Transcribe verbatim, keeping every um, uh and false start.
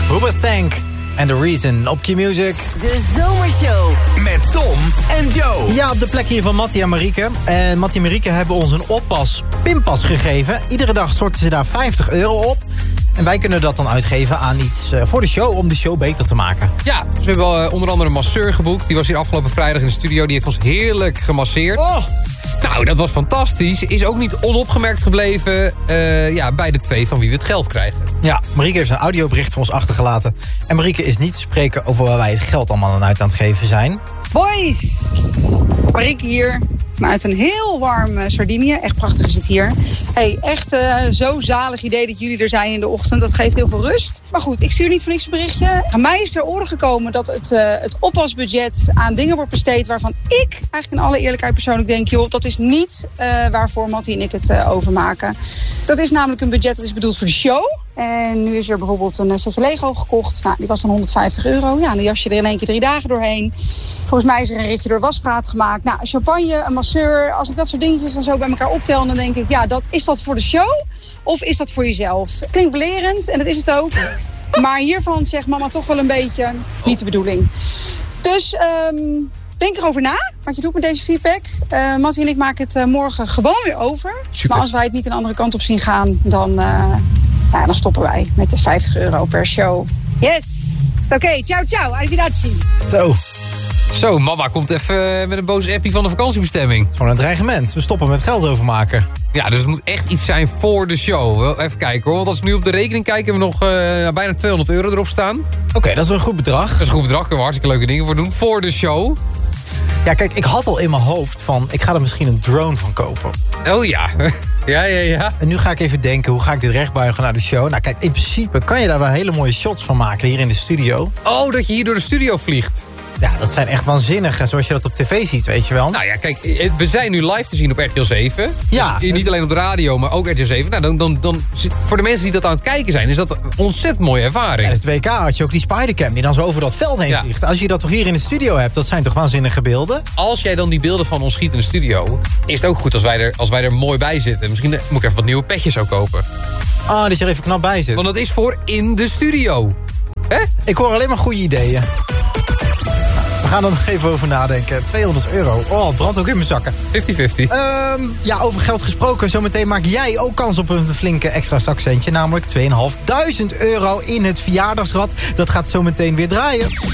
Hoobastank en The Reason op Q-Music. De Zomershow. Met Tom en Joe. Ja, op de plek hier van Mattie en Marieke. En Mattie en Marieke hebben ons een oppas pinpas gegeven. Iedere dag storten ze daar vijftig euro op. En wij kunnen dat dan uitgeven aan iets uh, voor de show, om de show beter te maken. Ja, dus we hebben uh, onder andere een masseur geboekt. Die was hier afgelopen vrijdag in de studio. Die heeft ons heerlijk gemasseerd. Oh! Nou, dat was fantastisch. Is ook niet onopgemerkt gebleven uh, ja, bij de twee van wie we het geld krijgen. Ja, Marieke heeft een audiobericht voor ons achtergelaten. En Marieke is niet te spreken over waar wij het geld allemaal aan uit aan het geven zijn. Boys, Marieke hier. Vanuit een heel warm uh, Sardinië. Echt prachtig is het hier. Hey, echt uh, zo zalig idee dat jullie er zijn in de ochtend. Dat geeft heel veel rust. Maar goed, ik stuur niet voor niks een berichtje. Aan mij is ter oren gekomen dat het, uh, het oppasbudget aan dingen wordt besteed waarvan ik eigenlijk in alle eerlijkheid persoonlijk denk, joh, dat is niet uh, waarvoor Mattie en ik het uh, overmaken. Dat is namelijk een budget dat is bedoeld voor de show. En nu is er bijvoorbeeld een setje Lego gekocht. Nou, die was dan honderdvijftig euro. Ja, dan jas je er in één keer drie dagen doorheen. Volgens mij is er een ritje door Wasstraat gemaakt. Nou, champagne, een masseur. Als ik dat soort dingetjes dan zo bij elkaar optel, dan denk ik, ja, dat, is dat voor de show? Of is dat voor jezelf? Klinkt belerend en dat is het ook. Maar hiervan zegt mama toch wel een beetje niet de bedoeling. Dus um, denk erover na wat je doet met deze feedback. Uh, Mattie en ik maken het uh, morgen gewoon weer over. Super. Maar als wij het niet een andere kant op zien gaan, dan... Uh, Nou, dan stoppen wij met de vijftig euro per show. Yes! Oké, okay, ciao, ciao. Arrivederci. Zo, Zo, mama komt even met een boze appie van de vakantiebestemming. gewoon een dreigement. We stoppen met geld overmaken. Ja, dus het moet echt iets zijn voor de show. Wel even kijken hoor, want als ik nu op de rekening kijk... hebben we nog uh, bijna tweehonderd euro erop staan. Oké, okay, dat is een goed bedrag. Dat is een goed bedrag, kunnen we hartstikke leuke dingen voor doen. Voor de show. Ja, kijk, ik had al in mijn hoofd van... ik ga er misschien een drone van kopen. Oh ja, ja, ja, ja. En nu ga ik even denken, hoe ga ik dit rechtbuigen naar de show? Nou kijk, in principe kan je daar wel hele mooie shots van maken hier in de studio. Oh, dat je hier door de studio vliegt. Ja, dat zijn echt waanzinnige, zoals je dat op tv ziet, weet je wel. Nou ja, kijk, we zijn nu live te zien op R T L zeven. Ja. Dus niet alleen op de radio, maar ook R T L zeven. Nou, dan, dan, dan, voor de mensen die dat aan het kijken zijn, is dat een ontzettend mooie ervaring. Tijdens het W K had je ook die Spidercam die dan zo over dat veld heen Ja. vliegt. Als je dat toch hier in de studio hebt, dat zijn toch waanzinnige beelden? Als jij dan die beelden van ons schiet in de studio, is het ook goed als wij er, als wij er mooi bij zitten. Misschien moet ik even wat nieuwe petjes ook kopen. Ah, dat je er even knap bij zit. Want dat is voor in de studio. Hè? Ik hoor alleen maar goede ideeën. We gaan er nog even over nadenken. tweehonderd euro. Oh, het brandt ook in mijn zakken. vijftig vijftig. Um, ja, over geld gesproken. Zometeen maak jij ook kans op een flinke extra zakcentje. Namelijk tweeduizend vijfhonderd euro in het verjaardagsrad. Dat gaat zometeen weer draaien.